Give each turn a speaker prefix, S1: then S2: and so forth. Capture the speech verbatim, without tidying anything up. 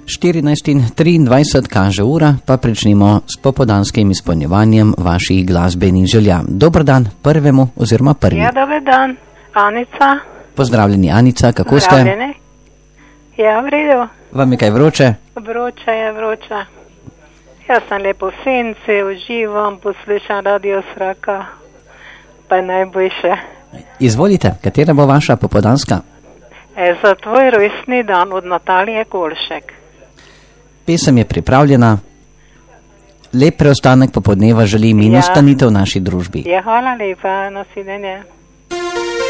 S1: štirinajst in triindvajset kaže ura, pa pričnimo s popoldanskim izpolnjevanjem vaših glasbenih želja. Dober dan prvemu oziroma prvi.
S2: Ja, dober dan, Anica.
S1: Pozdravljeni, Anica, kako ste?
S2: Pozdravljeni. Ja, v redu.
S1: Vam je kaj vroče?
S2: Vroče je, vroče. Jaz sem lepo v senci, uživam, poslušam Radio Sraka, pa je najboljše.
S1: Izvolite, katera bo vaša popoldanska?
S2: E, za tvoj rojstni dan od Natalije Kolšek.
S1: Pesem je pripravljena. Lep preostanek popoldneva želim in
S2: Ja.
S1: ostanite v naši družbi.
S2: Ja, hvala lepa, nasvidenje.